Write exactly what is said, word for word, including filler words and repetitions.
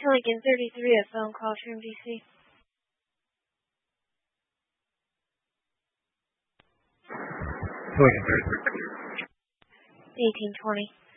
Pelican thirty-three, a phone call from D C. Pelican thirty-three. eighteen twenty.